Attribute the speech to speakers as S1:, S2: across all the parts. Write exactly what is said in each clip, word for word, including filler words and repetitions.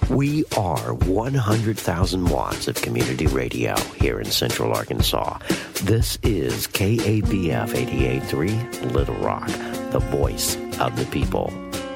S1: We are one hundred thousand watts of community radio here in Central Arkansas. This is K A B F eighty-eight point three Little Rock, the voice of the people.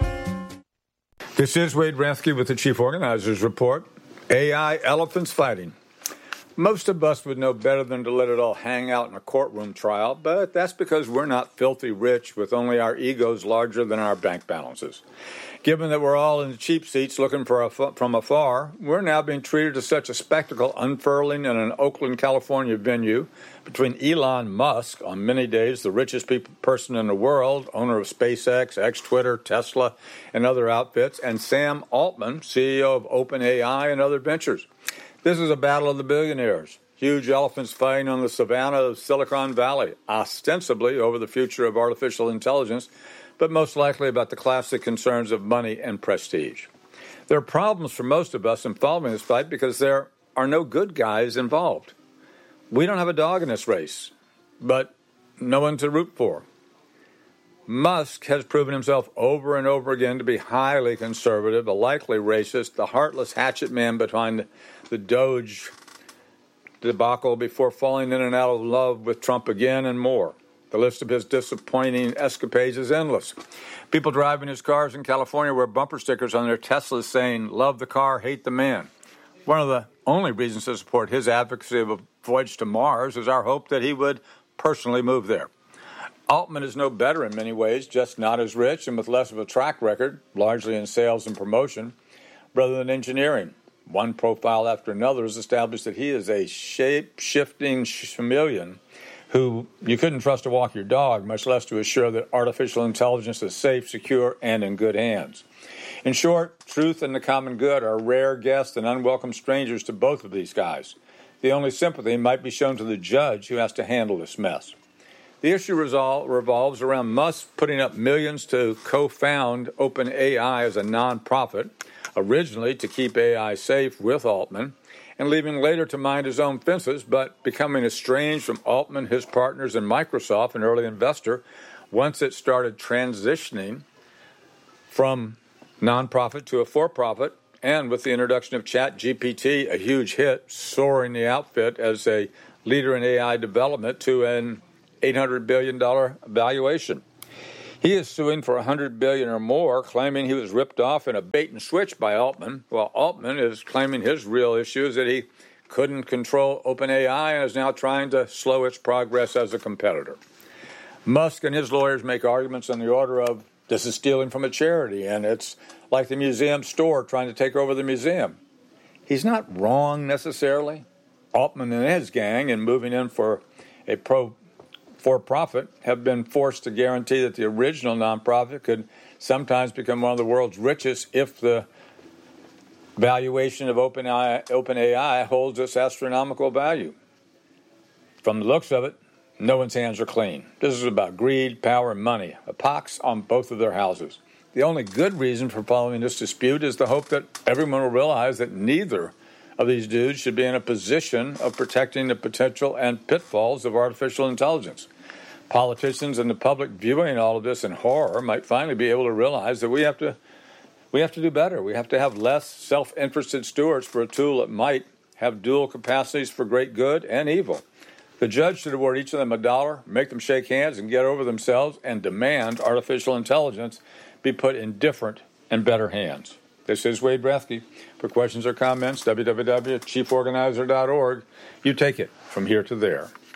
S2: This is Wade Rathke with the Chief Organizer's Report. A I elephants fighting. Most of us would know better than to let it all hang out in a courtroom trial, but that's because we're not filthy rich with only our egos larger than our bank balances. Given that we're all in the cheap seats looking for a, from afar, we're now being treated as such a spectacle unfurling in an Oakland, California venue between Elon Musk, on many days the richest people, person in the world, owner of SpaceX, X-Twitter, Tesla, and other outfits, and Sam Altman, C E O of OpenAI and other ventures. This is a battle of the billionaires. Huge elephants fighting on the savannah of Silicon Valley, ostensibly over the future of artificial intelligence, but most likely about the classic concerns of money and prestige. There are problems for most of us in following this fight because there are no good guys involved. We don't have a dog in this race, but no one to root for. Musk has proven himself over and over again to be highly conservative, a likely racist, the heartless hatchet man behind the Doge debacle before falling in and out of love with Trump again and more. The list of his disappointing escapades is endless. People driving his cars in California wear bumper stickers on their Teslas saying, "Love the car, hate the man." One of the only reasons to support his advocacy of a voyage to Mars is our hope that he would personally move there. Altman is no better in many ways, just not as rich and with less of a track record, largely in sales and promotion, rather than engineering. One profile after another has established that he is a shape-shifting chameleon who you couldn't trust to walk your dog, much less to assure that artificial intelligence is safe, secure, and in good hands. In short, truth and the common good are rare guests and unwelcome strangers to both of these guys. The only sympathy might be shown to the judge who has to handle this mess. The issue resol- revolves around Musk putting up millions to co-found OpenAI as a nonprofit, originally to keep A I safe with Altman, and leaving later to mind his own fences, but becoming estranged from Altman, his partners, and Microsoft, an early investor, once it started transitioning from nonprofit to a for-profit, and with the introduction of ChatGPT, a huge hit, soaring the outfit as a leader in A I development to an eight hundred billion dollars valuation. He is suing for one hundred billion dollars or more, claiming he was ripped off in a bait and switch by Altman, while Altman is claiming his real issue is that he couldn't control OpenAI and is now trying to slow its progress as a competitor. Musk and his lawyers make arguments on the order of, this is stealing from a charity, and it's like the museum store trying to take over the museum. He's not wrong necessarily. Altman and his gang, in moving in for a pro for-profit, have been forced to guarantee that the original nonprofit could sometimes become one of the world's richest if the valuation of OpenAI, OpenAI holds its astronomical value. From the looks of it, no one's hands are clean. This is about greed, power, and money, a pox on both of their houses. The only good reason for following this dispute is the hope that everyone will realize that neither of these dudes should be in a position of protecting the potential and pitfalls of artificial intelligence. Politicians and the public viewing all of this in horror might finally be able to realize that we have to we have to do better. We have to have less self-interested stewards for a tool that might have dual capacities for great good and evil. The judge should award each of them a dollar, make them shake hands and get over themselves, and demand artificial intelligence be put in different and better hands. This is Wade Rathke. For questions or comments, w w w dot chief organizer dot org. You take it from here to there.